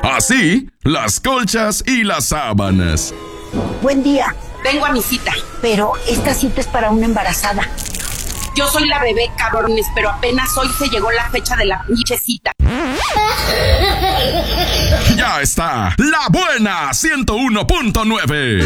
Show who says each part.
Speaker 1: Así, las colchas y las sábanas.
Speaker 2: Buen día.
Speaker 3: Vengo a mi cita.
Speaker 2: Pero esta cita es para una embarazada.
Speaker 3: Yo soy la bebé, cabrones, pero apenas hoy se llegó la fecha de la pinche cita.
Speaker 1: Ya está, La Buena 101.9.